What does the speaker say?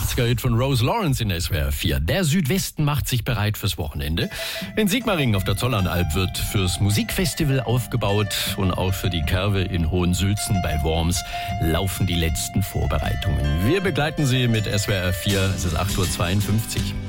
80er-Hit von Rose Lawrence in SWR 4. Der Südwesten macht sich bereit fürs Wochenende. In Sigmaringen auf der Zollernalb wird fürs Musikfestival aufgebaut und auch für die Kerwe in Hohensülzen bei Worms laufen die letzten Vorbereitungen. Wir begleiten Sie mit SWR 4. Es ist 8:52 Uhr.